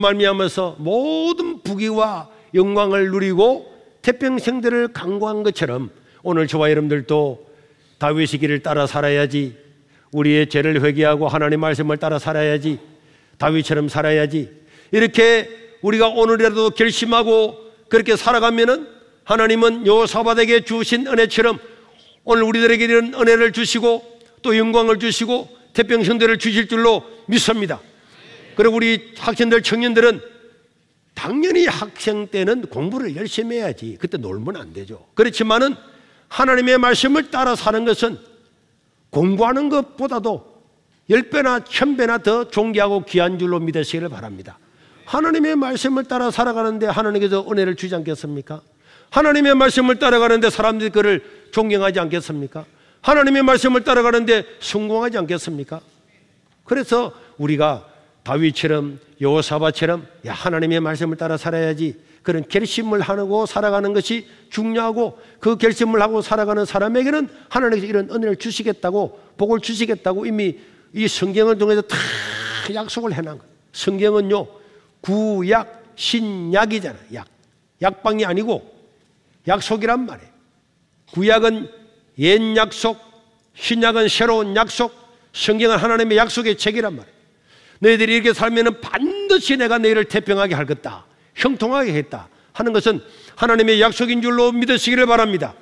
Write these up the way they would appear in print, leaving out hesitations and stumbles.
말미암아서 모든 부귀와 영광을 누리고 태평생대를 강구한 것처럼 오늘 저와 여러분들도 다윗의 길을 따라 살아야지, 우리의 죄를 회개하고 하나님 말씀을 따라 살아야지, 다윗처럼 살아야지, 이렇게 우리가 오늘이라도 결심하고 그렇게 살아가면은 하나님은 여호사밧에게 주신 은혜처럼 오늘 우리들에게 이런 은혜를 주시고 또 영광을 주시고 태평성대를 주실 줄로 믿습니다. 그리고 우리 학생들, 청년들은 당연히 학생 때는 공부를 열심히 해야지, 그때 놀면 안 되죠. 그렇지만은 하나님의 말씀을 따라 사는 것은 공부하는 것보다도 10배나 1000배나 더 존귀하고 귀한 줄로 믿으시기를 바랍니다. 하나님의 말씀을 따라 살아가는데 하나님께서 은혜를 주지 않겠습니까? 하나님의 말씀을 따라가는데 사람들이 그를 존경하지 않겠습니까? 하나님의 말씀을 따라가는데 성공하지 않겠습니까? 그래서 우리가 다윗처럼 여호사밧처럼 하나님의 말씀을 따라 살아야지, 그런 결심을 하고 살아가는 것이 중요하고, 그 결심을 하고 살아가는 사람에게는 하나님께서 이런 은혜를 주시겠다고, 복을 주시겠다고 이미 이 성경을 통해서 다 약속을 해놓은 거예요. 성경은요, 구약, 신약이잖아요. 약방이 아니고 약속이란 말이에요. 구약은 옛 약속, 신약은 새로운 약속, 성경은 하나님의 약속의 책이란 말이에요. 너희들이 이렇게 살면 반드시 내가 너희를 태평하게 할 것다, 형통하게 했다 하는 것은 하나님의 약속인 줄로 믿으시기를 바랍니다.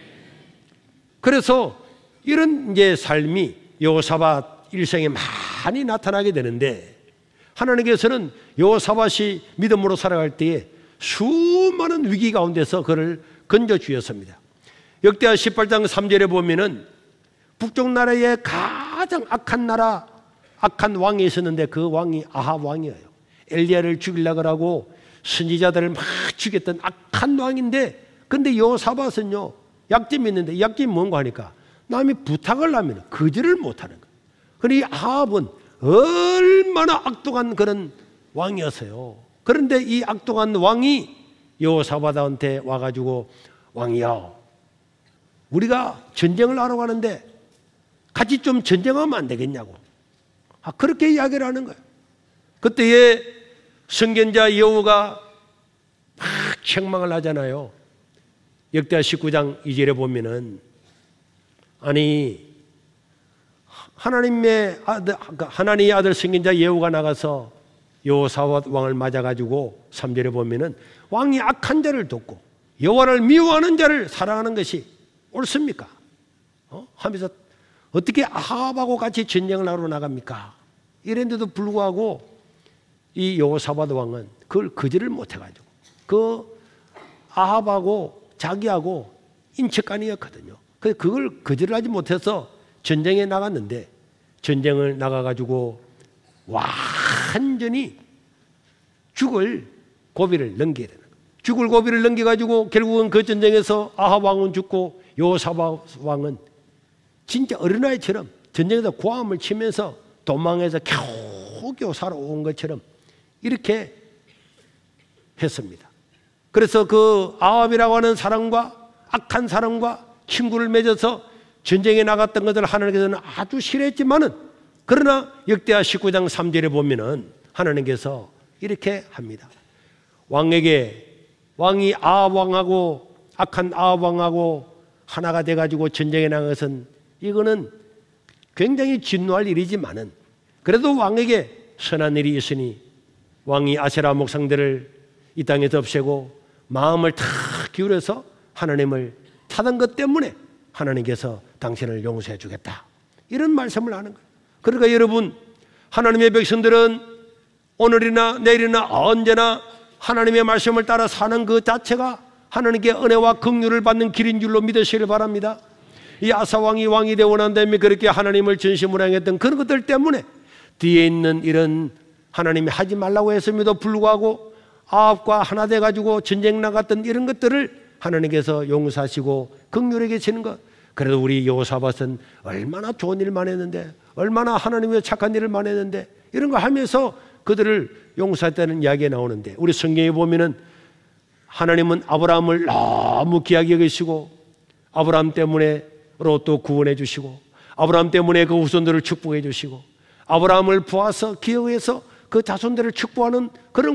그래서 이런 이제 삶이 여호사밧 일생에 많이 나타나게 되는데, 하나님께서는 여호사밧이 믿음으로 살아갈 때에 수많은 위기 가운데서 그를 건져주셨습니다. 역대하 18장 3절에 보면은 북쪽 나라의 가장 악한 왕이 있었는데 그 왕이 아합 왕이에요. 엘리야를 죽이려고 하고 선지자들을 막 죽였던 악한 왕인데, 근데 여호사밧은요 약점이 있는데, 이 약점이 뭔가 하니까 남이 부탁을 하면 거절을 못하는 거예요. 그러니 아합은 얼마나 악독한 그런 왕이었어요. 그런데 이 악독한 왕이 여호사밧한테 와가지고, 왕이여, 우리가 전쟁을 하러 가는데 같이 좀 전쟁하면 안 되겠냐고, 그렇게 이야기를 하는 거예요. 그때에 선견자 여호가 막 책망을 하잖아요. 역대하 19장 2절에 보면은, 아니 하나님의 아들 선견자 예후가 나가서 여호사밧 왕을 맞아가지고 3절에 보면은 왕이 악한 자를 돕고 여호와를 미워하는 자를 사랑하는 것이 옳습니까? 하면서 어떻게 아합하고 같이 전쟁을 하러 나갑니까? 이랬는데도 불구하고 이 여호사밧 왕은 그걸 거절을 못해가지고 그 아합하고 자기하고 인척간이었거든요. 그래서 그걸 거절을 하지 못해서 전쟁에 나갔는데, 전쟁을 나가가지고 완전히 죽을 고비를 넘기게 되는 거예요. 죽을 고비를 넘겨가지고 결국은 그 전쟁에서 아합 왕은 죽고 여호사밧 왕은 진짜 어린아이처럼 전쟁에서 고함을 치면서 도망해서 겨우겨우 살아온 것처럼 이렇게 했습니다. 그래서 그 아합이라고 하는 사람과 악한 사람과 친구를 맺어서 전쟁에 나갔던 것을 하나님께서는 아주 싫어했지만은, 그러나 역대하 19장 3절에 보면은 하나님께서 이렇게 합니다. 왕이 아합 왕하고 악한 아합 왕하고 하나가 돼가지고 전쟁에 나간 것은 이거는 굉장히 진노할 일이지만은, 그래도 왕에게 선한 일이 있으니 왕이 아세라 목상들을 이 땅에서 없애고 마음을 다 기울여서 하나님을 찾은 것 때문에 하나님께서 당신을 용서해 주겠다, 이런 말씀을 하는 거예요. 그러니까 여러분, 하나님의 백성들은 오늘이나 내일이나 언제나 하나님의 말씀을 따라 사는 그 자체가 하나님께 은혜와 긍휼을 받는 길인 줄로 믿으시길 바랍니다. 이 아사왕이 왕이 되고 난 다음에 그렇게 하나님을 전심으로 행했던 그런 것들 때문에 뒤에 있는 이런 하나님이 하지 말라고 했음에도 불구하고 아합과 하나 돼가지고 전쟁 나갔던 이런 것들을 하나님께서 용서하시고 긍휼히 계시는 것. 그래도 우리 여호사밧은 얼마나 좋은 일만 했는데, 얼마나 하나님의 착한 일을 많이 했는데, 이런 거 하면서 그들을 용서했다는 이야기가 나오는데, 우리 성경에 보면은 하나님은 아브라함을 너무 귀하게 여기시고 아브라함 때문에 롯도 구원해 주시고 아브라함 때문에 그 후손들을 축복해 주시고 아브라함을 보아서 기억해서 그 자손들을 축복하는 그런